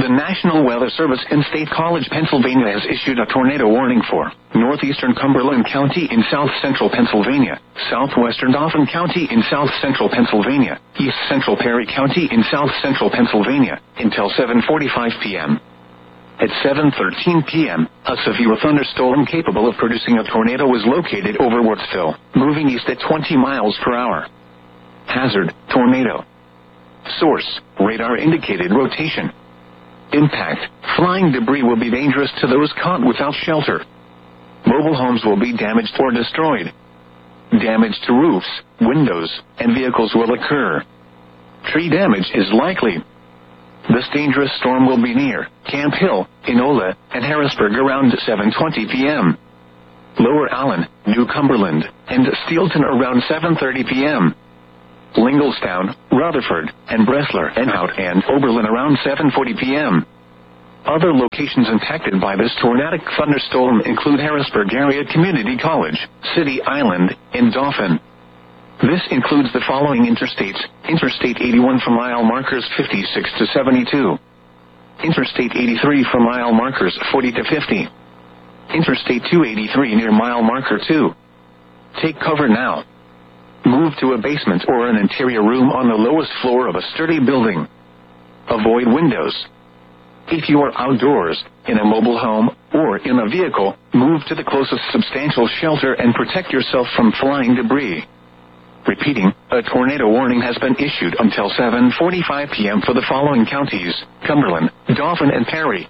The National Weather Service in State College, Pennsylvania has issued a tornado warning for northeastern Cumberland County in south-central Pennsylvania, southwestern Dauphin County in south-central Pennsylvania, east-central Perry County in south-central Pennsylvania, until 7:45 p.m. At 7:13 p.m., a severe thunderstorm capable of producing a tornado was located over Wurtsville, moving east at 20 miles per hour. Hazard, tornado. Source, radar indicated rotation. Impact, flying debris will be dangerous to those caught without shelter. Mobile homes will be damaged or destroyed. Damage to roofs, windows, and vehicles will occur. Tree damage is likely. This dangerous storm will be near Camp Hill, Enola, and Harrisburg around 7:20 p.m. Lower Allen, New Cumberland, and Steelton around 7:30 p.m. Linglestown, Rutherford, and Bresler, Enhout, and Oberlin around 7:40 p.m. Other locations impacted by this tornadic thunderstorm include Harrisburg Area Community College, City Island, and Dauphin. This includes the following interstates: Interstate 81 from mile markers 56 to 72. Interstate 83 from mile markers 40 to 50. Interstate 283 near mile marker 2. Take cover now. Move to a basement or an interior room on the lowest floor of a sturdy building. Avoid windows. If you are outdoors, in a mobile home, or in a vehicle, move to the closest substantial shelter and protect yourself from flying debris. Repeating, a tornado warning has been issued until 7:45 p.m. for the following counties: Cumberland, Dauphin, and Perry.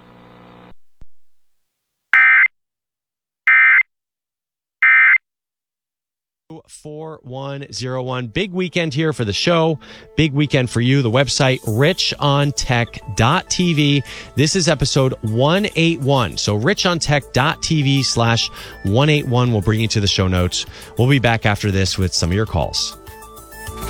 4101. Big weekend here for the show. Big weekend for you. The website, richontech.tv. This is episode 181. So richontech.tv/181 will bring you to the show notes. We'll be back after this with some of your calls.